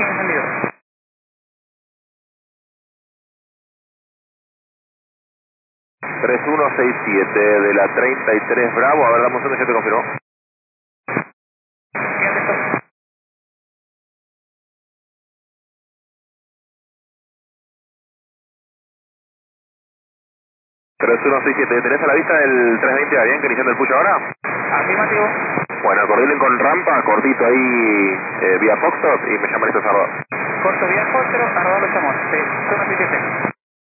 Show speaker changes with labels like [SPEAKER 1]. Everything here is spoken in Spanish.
[SPEAKER 1] Booking encendido.
[SPEAKER 2] 3167 de la 33 Bravo, a ver, dame un segundo, ya te confirmó.
[SPEAKER 1] Fíjate esto.
[SPEAKER 2] 3167, ¿tenés a la vista el 320 a bien que iniciando el push ahora?
[SPEAKER 1] Afirmativo.
[SPEAKER 2] Bueno, coordinen con rampa, cortito ahí, vía Foxtrot y me llaman estos Salvador.
[SPEAKER 1] Corto vía Foxtrot, arroba los estamos. 3167.